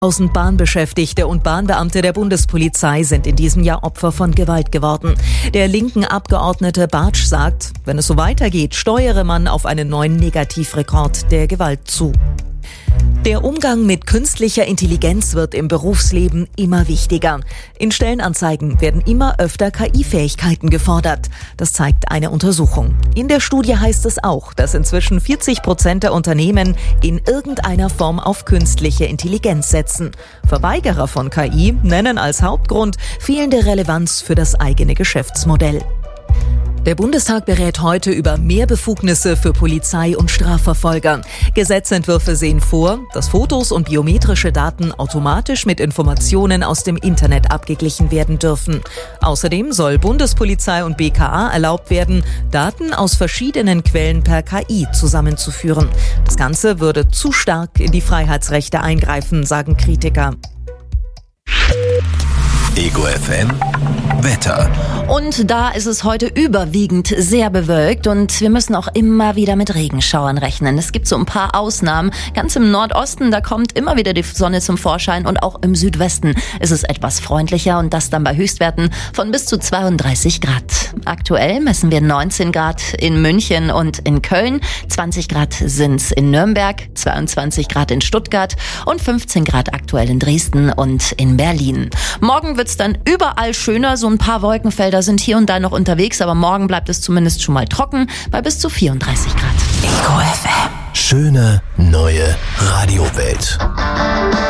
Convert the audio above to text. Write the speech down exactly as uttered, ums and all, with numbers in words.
Tausend Bahnbeschäftigte und Bahnbeamte der Bundespolizei sind in diesem Jahr Opfer von Gewalt geworden. Der linken Abgeordnete Bartsch sagt, wenn es so weitergeht, steuere man auf einen neuen Negativrekord der Gewalt zu. Der Umgang mit künstlicher Intelligenz wird im Berufsleben immer wichtiger. In Stellenanzeigen werden immer öfter K I-Fähigkeiten gefordert. Das zeigt eine Untersuchung. In der Studie heißt es auch, dass inzwischen vierzig Prozent der Unternehmen in irgendeiner Form auf künstliche Intelligenz setzen. Verweigerer von K I nennen als Hauptgrund fehlende Relevanz für das eigene Geschäftsmodell. Der Bundestag berät heute über mehr Befugnisse für Polizei und Strafverfolger. Gesetzentwürfe sehen vor, dass Fotos und biometrische Daten automatisch mit Informationen aus dem Internet abgeglichen werden dürfen. Außerdem soll Bundespolizei und B K A erlaubt werden, Daten aus verschiedenen Quellen per K I zusammenzuführen. Das Ganze würde zu stark in die Freiheitsrechte eingreifen, sagen Kritiker. Ego F M Wetter. Und da ist es heute überwiegend sehr bewölkt und wir müssen auch immer wieder mit Regenschauern rechnen. Es gibt so ein paar Ausnahmen. Ganz im Nordosten, da kommt immer wieder die Sonne zum Vorschein und auch im Südwesten ist es etwas freundlicher und das dann bei Höchstwerten von bis zu zweiunddreißig Grad. Aktuell messen wir neunzehn Grad in München und in Köln, zwanzig Grad sind's in Nürnberg, zweiundzwanzig Grad in Stuttgart und fünfzehn Grad aktuell in Dresden und in Berlin. Morgen wird's dann überall schöner, so ein paar Wolkenfelder sind hier und da noch unterwegs, aber morgen bleibt es zumindest schon mal trocken bei bis zu vierunddreißig Grad. Ego F M. Schöne neue Radiowelt.